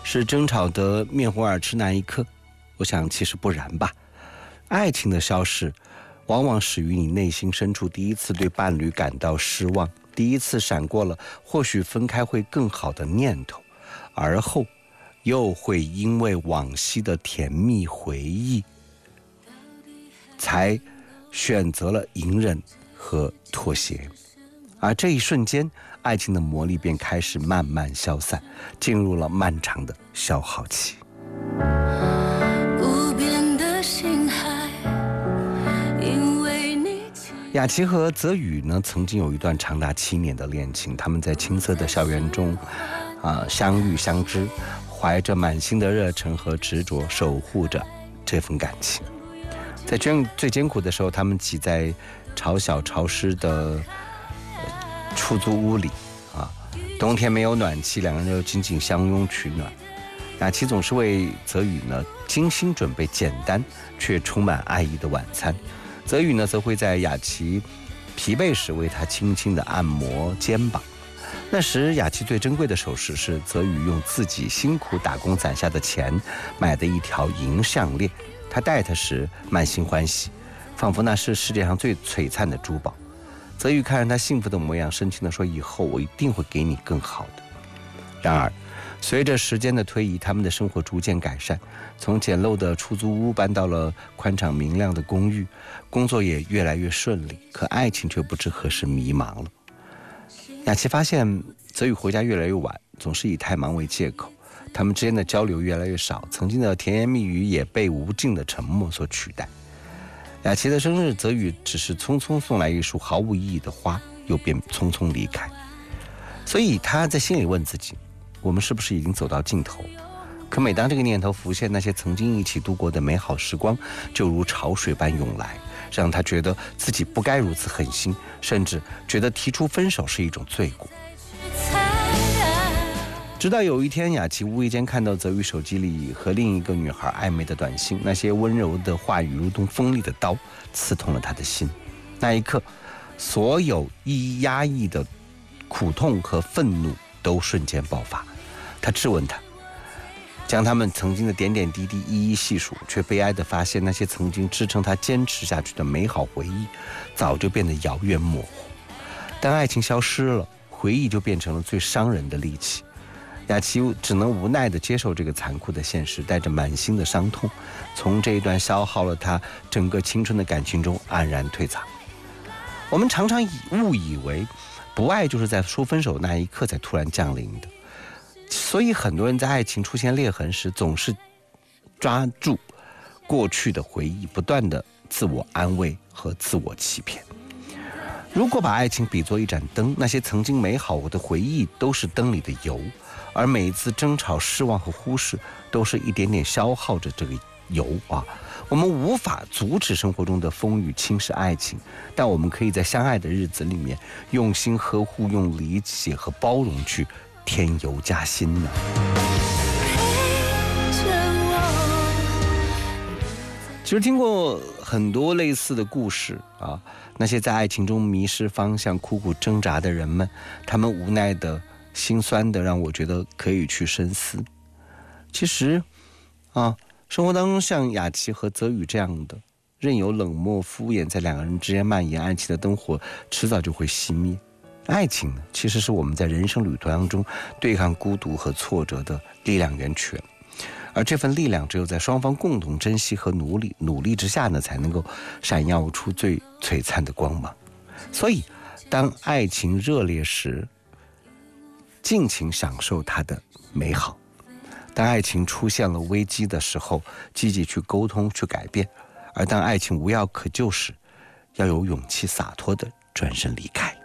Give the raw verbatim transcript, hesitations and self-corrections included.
是争吵得面红耳赤那一刻？我想其实不然吧。爱情的消逝往往始于你内心深处第一次对伴侣感到失望，第一次闪过了或许分开会更好的念头，而后又会因为往昔的甜蜜回忆，才选择了隐忍和妥协。而这一瞬间，爱情的魔力便开始慢慢消散，进入了漫长的消耗期。无边的星海，因为你。雅琪和泽宇呢，曾经有一段长达七年的恋情，他们在青涩的校园中啊、呃、相遇相知，怀着满心的热忱和执着，守护着这份感情。在最艰苦的时候，他们挤在潮小潮湿的出租屋里啊，冬天没有暖气，两个人又紧紧相拥取暖。雅琪总是为泽宇呢精心准备简单却充满爱意的晚餐，泽宇呢则会在雅琪疲惫时为她轻轻地按摩肩膀。那时雅琪最珍贵的首饰是泽宇用自己辛苦打工攒下的钱买的一条银项链，他戴它时满心欢喜，仿佛那是世界上最璀璨的珠宝。泽宇看着他幸福的模样，深情地说：“以后我一定会给你更好的。”然而，随着时间的推移，他们的生活逐渐改善，从简陋的出租屋搬到了宽敞明亮的公寓，工作也越来越顺利。可爱情却不知何时迷茫了。雅琪发现泽宇回家越来越晚，总是以太忙为借口，他们之间的交流越来越少，曾经的甜言蜜语也被无尽的沉默所取代。雅琪的生日，泽宇只是匆匆送来一束毫无意义的花，又便匆匆离开。所以他在心里问自己，我们是不是已经走到尽头？可每当这个念头浮现，那些曾经一起度过的美好时光就如潮水般涌来，让他觉得自己不该如此狠心，甚至觉得提出分手是一种罪过。直到有一天，雅琪无意间看到泽宇手机里和另一个女孩暧昧的短信，那些温柔的话语如同锋利的刀，刺痛了他的心。那一刻，所有一压抑的苦痛和愤怒都瞬间爆发。他质问他，将他们曾经的点点滴滴一一细数，却悲哀地发现，那些曾经支撑他坚持下去的美好回忆，早就变得遥远模糊。当爱情消失了，回忆就变成了最伤人的利器。雅琪只能无奈地接受这个残酷的现实，带着满心的伤痛，从这一段消耗了他整个青春的感情中黯然退场。我们常常误以为不爱就是在说分手那一刻才突然降临的，所以很多人在爱情出现裂痕时，总是抓住过去的回忆，不断地自我安慰和自我欺骗。如果把爱情比作一盏灯，那些曾经美好的回忆都是灯里的油，而每一次争吵、失望和忽视都是一点点消耗着这个油啊。我们无法阻止生活中的风雨侵蚀爱情，但我们可以在相爱的日子里面用心呵护，用理解和包容去添油加辛呢。其实听过很多类似的故事啊，那些在爱情中迷失方向、苦苦挣扎的人们，他们无奈的、心酸的，让我觉得可以去深思。其实啊，生活当中像雅琪和泽宇这样的，任由冷漠敷衍在两个人之间蔓延，爱情的灯火迟早就会熄灭。爱情呢，其实是我们在人生旅途当中对抗孤独和挫折的力量源泉。而这份力量只有在双方共同珍惜和努力努力之下呢，才能够闪耀出最璀璨的光芒。所以当爱情热烈时，尽情享受它的美好；当爱情出现了危机的时候，积极去沟通去改变；而当爱情无药可救时，要有勇气洒脱地转身离开。